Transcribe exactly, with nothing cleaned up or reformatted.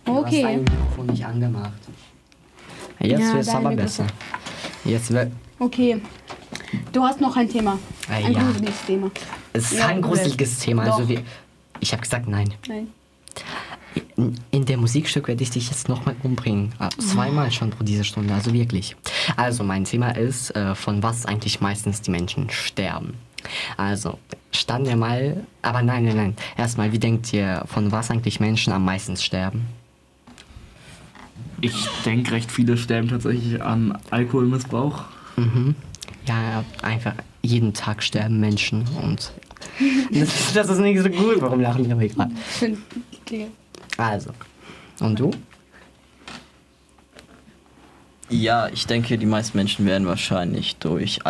Du hast Okay. dein Mikrofon nicht angemacht. Jetzt Ja, wird es dein aber Mikrofon. besser. Jetzt wird... Okay. Du hast noch ein Thema. Äh, Ein ja. gruseliges Thema. Es ist Ja, kein oder? gruseliges Thema. Also Doch. wir, ich habe gesagt nein. Nein. In, in dem Musikstück werde ich dich jetzt nochmal umbringen. Ah, Zweimal schon pro diese Stunde, also wirklich. Also mein Thema ist, äh, von was eigentlich meistens die Menschen sterben. Also, standen wir mal... Aber nein, nein, nein. Erstmal, wie denkt ihr, von was eigentlich Menschen am meisten sterben? Ich denke, recht viele sterben tatsächlich an Alkoholmissbrauch. Mhm. Ja, einfach jeden Tag sterben Menschen und das, das ist nicht so gut. Warum lachen die aber egal? Ich finde, okay. Also, und du? Ja, ich denke, die meisten Menschen werden wahrscheinlich durch